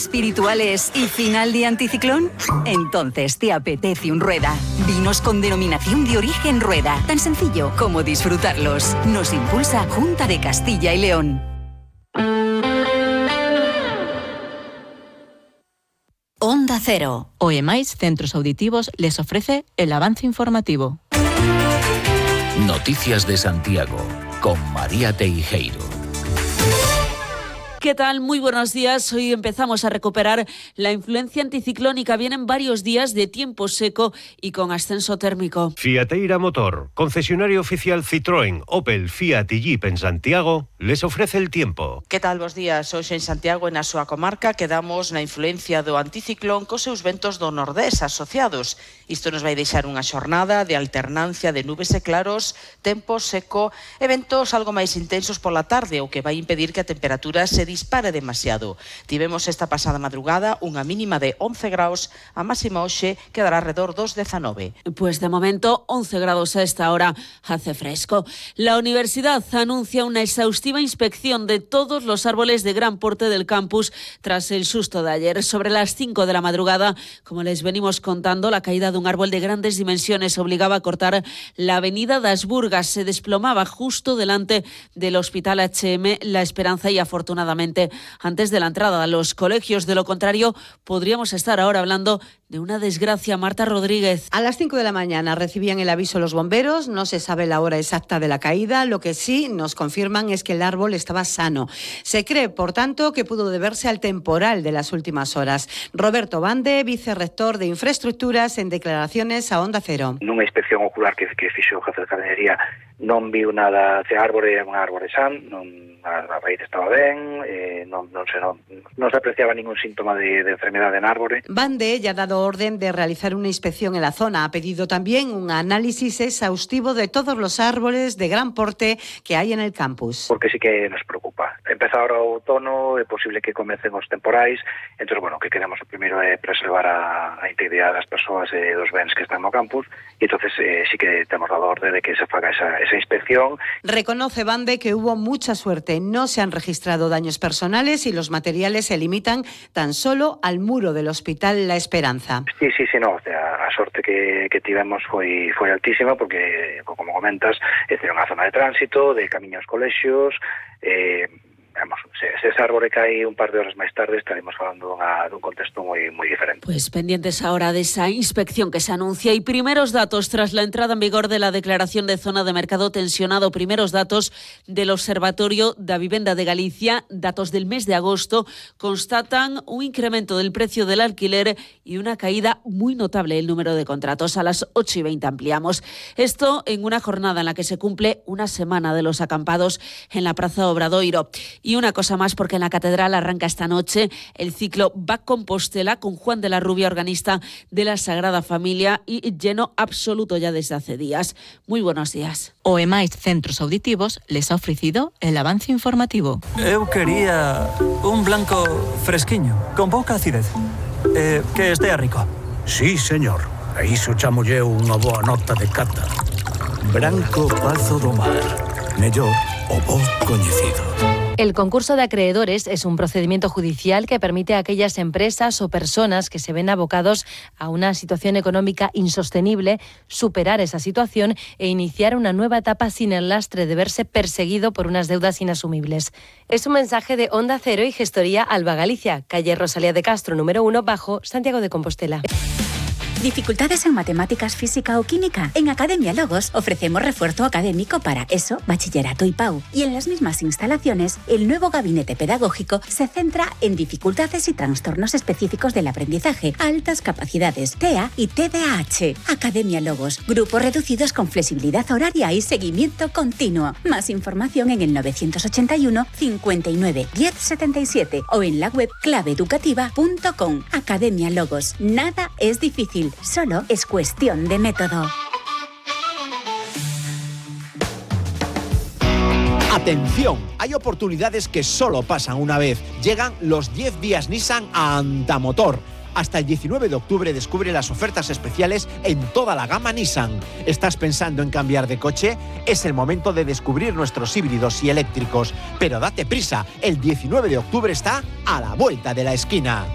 espirituales y final de anticiclón? Entonces te apetece un Rueda. Vinos con denominación de origen Rueda. Tan sencillo como disfrutarlos. Nos impulsa Junta de Castilla y León. Onda Cero. OEMAIS Centros Auditivos les ofrece el avance informativo. Noticias de Santiago, con María Teijeiro. ¿Qué tal? Muy buenos días. Hoy empezamos a recuperar la influencia anticiclónica. Vienen varios días de tiempo seco y con ascenso térmico. Fiateira Motor, concesionario oficial Citroën, Opel, Fiat y Jeep en Santiago, les ofrece el tiempo. Que tal, bos días? Hoxe en Santiago e na súa comarca quedamos na influencia do anticiclón cos seus ventos do nordés asociados. Isto nos vai deixar unha xornada de alternancia de nubes e claros, tempo seco e ventos algo máis intensos pola tarde, o que vai impedir que a temperatura se dispare demasiado. Tivemos esta pasada madrugada unha mínima de 11 graus, a máxima hoxe quedará alrededor dos 19. Pues de momento 11 grados a esta hora, hace fresco. La universidad anuncia una exhaustiva inspección de todos los árboles de gran porte del campus tras el susto de ayer. Sobre las 5 de la madrugada, como les venimos contando, la caída de un árbol de grandes dimensiones obligaba a cortar la avenida das Burgas. Se desplomaba justo delante del Hospital HM La Esperanza y afortunadamente antes de la entrada a los colegios. De lo contrario, podríamos estar ahora hablando de una desgracia. Marta Rodríguez. A las 5 de la mañana recibían el aviso los bomberos. No se sabe la hora exacta de la caída. Lo que sí nos confirman es que el árbol estaba sano. Se cree, por tanto, que pudo deberse al temporal de las últimas horas. Roberto Bande, vicerrector de Infraestructuras, en declaraciones a Onda Cero. Nunha inspección ocular que fixo o jefe de jardinería non viu nada de árbore, é unha árbore san, a raíz estaba ben, non se apreciaba ningún síntoma de enfermedade en árbore. Bande ya ha dado orden de realizar una inspección en la zona. Ha pedido también un análisis exhaustivo de todos los árboles de gran porte que hay en el campus. Porque sí que nos preocupa. Empeza ahora o outono, é posible que comecen os temporais, entón, bueno, que queremos primeiro é preservar a integridade das persoas e dos bens que están no campus, e entonces sí que temos dado orde de que se faga esa inspección. Reconoce Bande que hubo mucha suerte. No se han registrado daños personales y los materiales se limitan tan solo al muro del Hospital La Esperanza. Sí, no, o sea, a sorte que tivemos foi altísima porque, como comentas, é unha zona de tránsito, de camiños colexios, se ese árbore cae un par de horas máis tarde estaremos falando dun contexto moi diferente. Pues pendientes ahora de esa inspección que se anuncia y primeros datos tras la entrada en vigor de la declaración de zona de mercado tensionado. Primeros datos del Observatorio da Vivenda de Galicia, datos del mes de agosto, constatan un incremento del precio del alquiler y una caída muy notable del número de contratos. A las 8:20 ampliamos. Esto en una jornada en la que se cumple una semana de los acampados en la Praza Obradoiro. Y una cosa más, porque en la Catedral arranca esta noche el ciclo Va Compostela con Juan de la Rubia, organista de la Sagrada Familia, y lleno absoluto ya desde hace días. Muy buenos días. OEMAIS Centros Auditivos les ha ofrecido el avance informativo. Eu quería un blanco fresquiño, con pouca acidez, que estea rico. Sí, señor. A iso chamolle unha boa nota de cata. Branco Pazo do Mar. Mellor o bo coñecido. El concurso de acreedores es un procedimiento judicial que permite a aquellas empresas o personas que se ven abocados a una situación económica insostenible superar esa situación e iniciar una nueva etapa sin el lastre de verse perseguido por unas deudas inasumibles. Es un mensaje de Onda Cero y Gestoría Alba Galicia, calle Rosalía de Castro, número 1, bajo, Santiago de Compostela. ¿Dificultades en matemáticas, física o química? En Academia Logos ofrecemos refuerzo académico para ESO, bachillerato y PAU. Y en las mismas instalaciones, el nuevo gabinete pedagógico se centra en dificultades y trastornos específicos del aprendizaje, altas capacidades, TEA y TDAH. Academia Logos, grupos reducidos con flexibilidad horaria y seguimiento continuo. Más información en el 981 59 10 77 o en la web claveeducativa.com. Academia Logos. Nada es difícil. Solo es cuestión de método. Atención, hay oportunidades que solo pasan una vez. Llegan los 10 días Nissan a Andamotor. Hasta el 19 de octubre descubre las ofertas especiales en toda la gama Nissan. ¿Estás pensando en cambiar de coche? Es el momento de descubrir nuestros híbridos y eléctricos. Pero date prisa, el 19 de octubre está a la vuelta de la esquina.